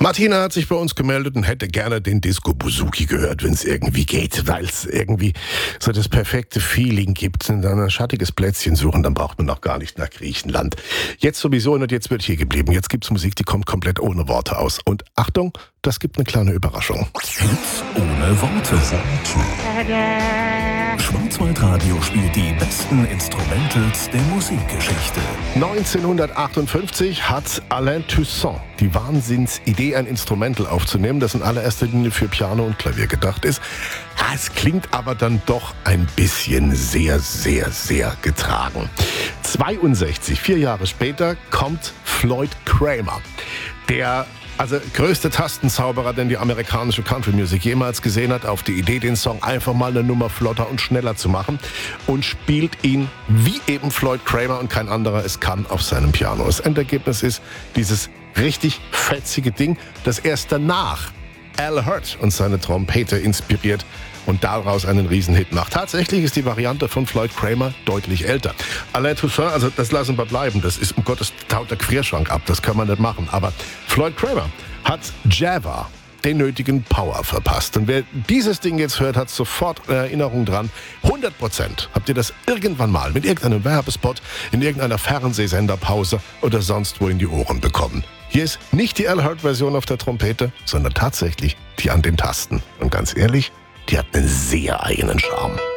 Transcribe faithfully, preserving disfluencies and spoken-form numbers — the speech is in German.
Martina hat sich bei uns gemeldet und hätte gerne den Disco Bouzouki gehört, wenn es irgendwie geht, weil es irgendwie so das perfekte Feeling gibt. Und dann ein schattiges Plätzchen suchen, dann braucht man noch gar nicht nach Griechenland. Jetzt sowieso und jetzt wird hier geblieben. Jetzt gibt's Musik, die kommt komplett ohne Worte aus. Und Achtung, das gibt eine kleine Überraschung. Hits ohne Worte. Schwarzwaldradio spielt die besten Instrumentals der Musikgeschichte. neunzehnhundertachtundfünfzig hat Alain Toussaint die Wahnsinnsidee, ein Instrumental aufzunehmen, das in allererster Linie für Piano und Klavier gedacht ist. Es klingt aber dann doch ein bisschen sehr, sehr, sehr getragen. zweiundsechzig, vier Jahre später, kommt Floyd Cramer, der also größte Tastenzauberer, den die amerikanische Country Music jemals gesehen hat, auf die Idee, den Song einfach mal eine Nummer flotter und schneller zu machen und spielt ihn wie eben Floyd Cramer und kein anderer es kann auf seinem Piano. Das Endergebnis ist dieses richtig fetzige Ding, das erst danach Al Hirt und seine Trompete inspiriert und daraus einen Riesenhit macht. Tatsächlich ist die Variante von Floyd Cramer deutlich älter. Alain Toussaint, also das lassen wir bleiben, das ist, um Gottes, taut der Querschrank ab, das kann man nicht machen. Aber Floyd Cramer hat Java den nötigen Power verpasst. Und wer dieses Ding jetzt hört, hat sofort eine Erinnerung dran. hundert Prozent habt ihr das irgendwann mal mit irgendeinem Werbespot, in irgendeiner Fernsehsenderpause oder sonst wo in die Ohren bekommen. Hier ist nicht die Al Hirt-Version auf der Trompete, sondern tatsächlich die an den Tasten. Und ganz ehrlich, die hat einen sehr eigenen Charme.